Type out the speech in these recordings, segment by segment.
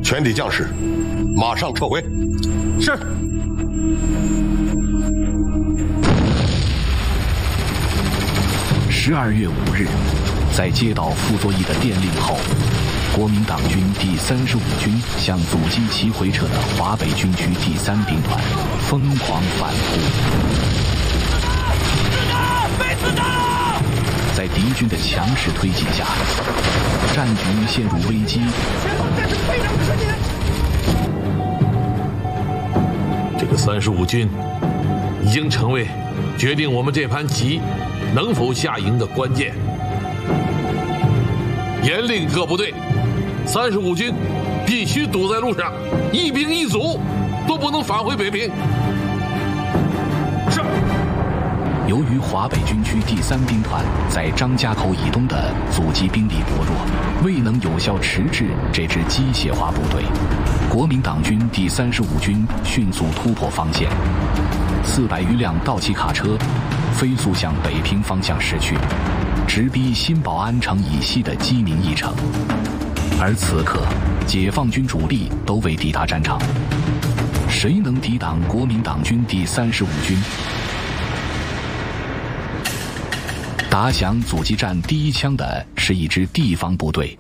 全体将士马上撤回。 是。 12月5日，在接到傅作义的电令后，国民党军第35军向阻击其回撤的华北军区第3兵团疯狂反扑。 被子弹了！ 在敌军的强势推进下，战局陷入危机。 前方战争非常吃紧。 这个35军已经成为决定我们这盘棋能否下赢的关键。严令各部队，35军必须堵在路上，一兵一卒都不能返回北平。是。 由于华北军区第3兵团在张家口以东的阻击兵力薄弱，未能有效迟滞这支机械化部队，国民党军第35军迅速突破防线，400余辆道奇卡车飞速向北平方向驶去，直逼新保安城以西的鸡鸣驿城。而此刻，解放军主力都未抵达战场，谁能抵挡国民党军第35军？打响阻击战第一枪的是一支地方部队，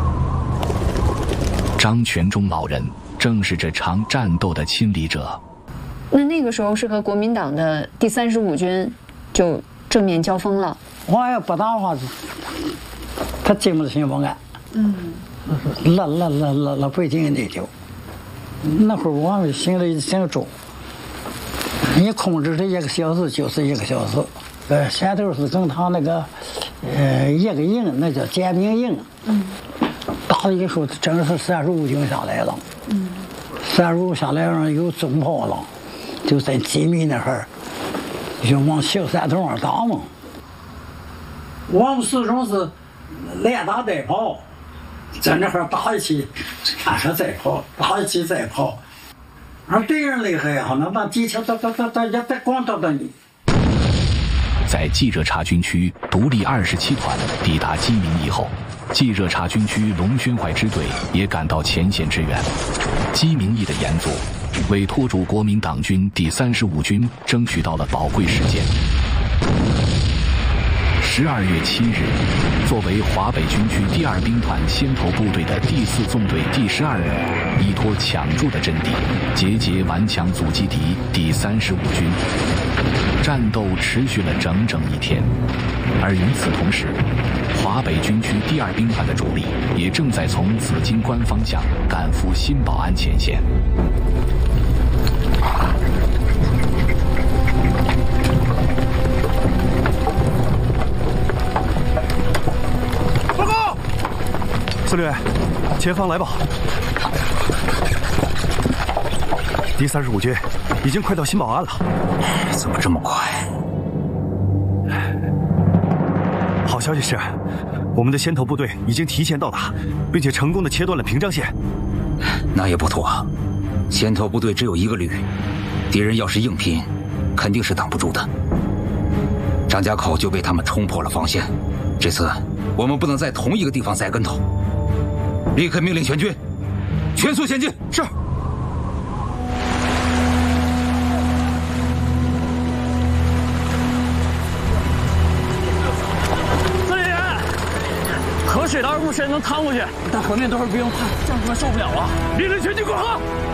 张全忠老人正是这场战斗的亲历者。 那个时候是和国民党的第35军就正面交锋了。 我要不打的话，他进不了新保安。那北京内疚。那会儿我们心里重，你控制这1个小时就是1个小时。先头是跟他那个一个营，那叫简明营。打的一时真是35军下来了。35下来了有重炮了，就在鸡鸣那会儿，就往小山头上打嘛。我们始终是连打带跑，在那块打一起，看看再跑，打一起再跑。而敌人厉害啊，那机枪他光打你。 在冀热察军区独立27团抵达鸡鸣以后，冀热察军区龙宣怀支队也赶到前线支援。鸡鸣驿的严阻，为拖住国民党军第35军争取到了宝贵时间。12月7日，作为华北军区第2兵团先头部队的第4纵队第12旅，依托抢筑的阵地，节节顽强阻击敌第35军。战斗持续了整整1天，而与此同时，华北军区第2兵团的主力也正在从紫荆关方向赶赴新保安前线。 报告，司令，前方来报，第35军已经快到新保安了。 怎么这么快？ 好消息是，我们的先头部队已经提前到达，并且成功地切断了平章线。 那也不妥，先头部队只有1个旅，敌人要是硬拼，肯定是挡不住的。张家口就被他们冲破了防线，这次我们不能在同一个地方栽跟头，立刻命令全军全速前进。是。 河水的2步线能趟过去，但河面都是不用怕，战士们受不了啊！ 命令全军过河。